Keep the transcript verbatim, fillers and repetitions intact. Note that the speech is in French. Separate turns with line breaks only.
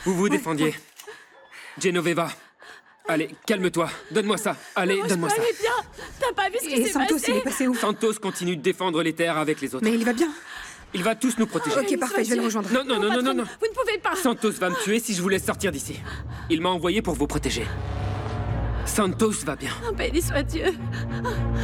vous vous défendiez. Genoveva, allez, calme-toi. Donne-moi ça. Allez,
Moi,
donne-moi
je
ça.
peux aller bien. T'as pas vu ce qui
Et
s'est
Santos,
passé?
il est passé où?
Santos continue de défendre les terres avec les autres.
Mais il va bien.
Il va tous nous protéger.
Ok, parfait, je vais le rejoindre.
Non, non, non, non, non, non.
Vous ne pouvez pas.
Santos va me tuer si je vous laisse sortir d'ici. Il m'a envoyé pour vous protéger. Santos va bien.
Oh, béni soit Dieu.